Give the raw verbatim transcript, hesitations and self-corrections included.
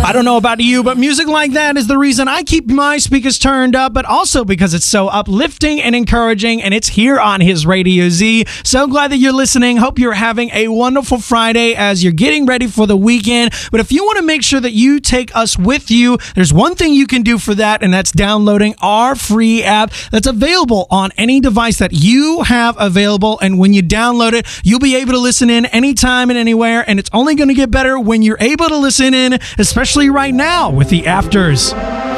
I don't know about you, but music like that is the reason I keep my speakers turned up, but also because it's so uplifting and encouraging, and it's here on His Radio Z. So glad that you're listening. Hope you're having a wonderful Friday as you're getting ready for the weekend. But if you want to make sure that you take us with you, there's one thing you can do for that, and that's downloading our free app that's available on any device that you have available. And when you download it, you'll be able to listen in anytime and anywhere, and it's only going to get better when you're able to listen in, especially right now with the afters.